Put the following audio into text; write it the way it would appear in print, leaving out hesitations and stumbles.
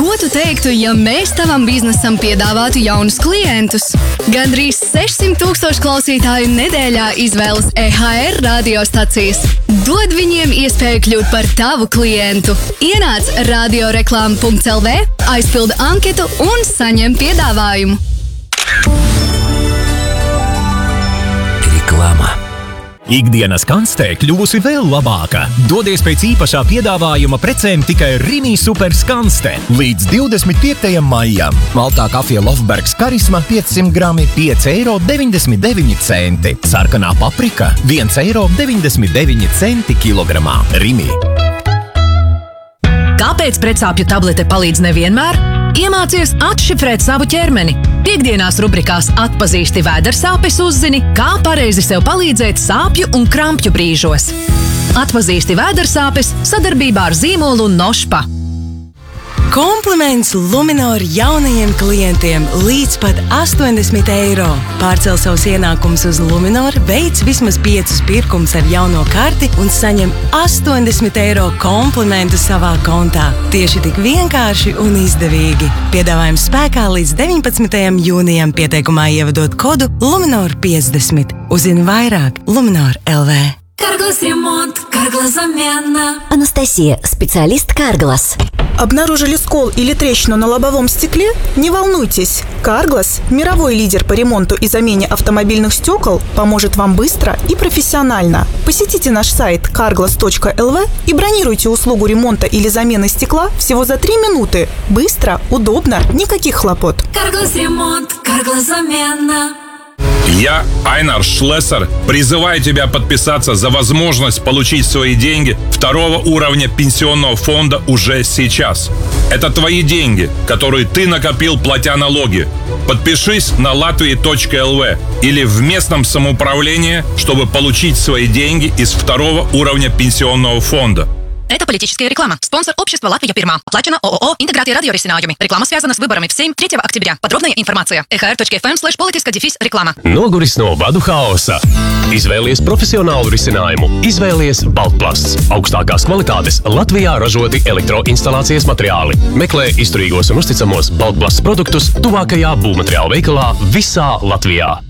Ko tu teiktu, ja mēs tavam biznesam piedāvātu jaunus klientus? Gandrīz 600,000 klausītāju nedēļā izvēlas EHR radiostacijas. Dod viņiem iespēju kļūt par tavu klientu. Ienāc radioreklāma.lv, aizpildi anketu un saņem piedāvājumu. Reklāma. Ikdienas kanstē kļuvusi vēl labāka. Dodies pēc īpašā piedāvājuma precēm tikai Rimi Super Skanste. Līdz 25. maijam. Maltā kafija Lofbergs Karisma 500 grami 5,99 eiro. Sarkanā paprika 1,99 eiro kilogramā. Rimi. Kāpēc pretsāpju tablete palīdz nevienmēr? Iemācies atšifrēt savu ķermeni. Piektdienās rubrikās Atpazīsti vēdersāpes uzzini, kā pareizi sev palīdzēt sāpju un krampju brīžos. Atpazīsti vēdersāpes sadarbībā ar zīmolu Nošpa. Kompliments Luminor jaunajiem klientiem līdz pat 80 eiro. Pārcel savus ienākumus uz Luminor, veic vismaz 5 pirkumus ar jauno karti un saņem 80 eiro komplimentu savā kontā. Tieši tik vienkārši un izdevīgi. Piedāvājums spēkā līdz 19. jūnijam, pieteikumā ievadot kodu Luminor 50. Uzzini vairāk Luminor LV. Карглас ремонт, Карглас замена. Анастасия, специалист Карглас. Обнаружили скол или трещину на лобовом стекле? Не волнуйтесь. Карглас, мировой лидер по ремонту и замене автомобильных стекол, поможет вам быстро и профессионально. Посетите наш сайт carglass.lv и бронируйте услугу ремонта или замены стекла всего за 3 минуты. Быстро, удобно, никаких хлопот. Карглас ремонт, Карглас замена. Я, Айнар Шлессер, призываю тебя подписаться за возможность получить свои деньги второго уровня пенсионного фонда уже сейчас. Это твои деньги, которые ты накопил, платя налоги. Подпишись на latvia.lv или в местном самоуправлении, чтобы получить свои деньги из второго уровня пенсионного фонда. Это политическая реклама. Спонсор общества «Латвия Pirmā». Оплачено ООО «Интеграция радиорисинājumi». Реклама связана с выборами в Сейм 3 октября. Подробная информация. ehr.fm/politiska-reklama. Noguris no badu haosa. Izvēlies profesionālu risinājumu. Izvēlies Baltplasts. Augstākās kvalitātes Latvijā ražoti elektroinstalācijas materiāli. Meklē izturīgos un uzticamos Baltplasts produktus tuvākajā būvmateriālu veikalā visā Latvijā.